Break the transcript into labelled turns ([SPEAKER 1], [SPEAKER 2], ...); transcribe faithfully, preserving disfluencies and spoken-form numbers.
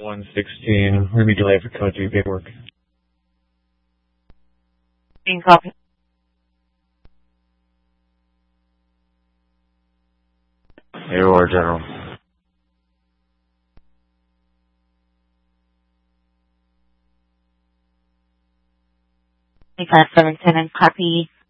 [SPEAKER 1] one sixteen. We're going to be delayed for code three paperwork.
[SPEAKER 2] Being copy.
[SPEAKER 3] Air General.
[SPEAKER 2] five seven ten and copy.